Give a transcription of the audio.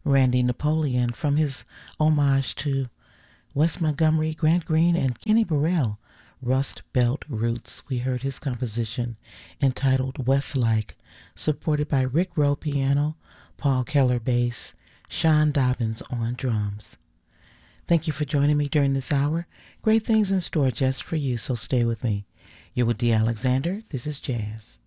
Randy Napoleon from his homage to Wes Montgomery, Grant Green, and Kenny Burrell, Rust Belt Roots. We heard his composition entitled Westlake, supported by Rick Rowe piano, Paul Keller bass, Sean Dobbins on drums. Thank you for joining me during this hour. Great things in store just for you, so stay with me. You're with Dee Alexander. This is Jazz.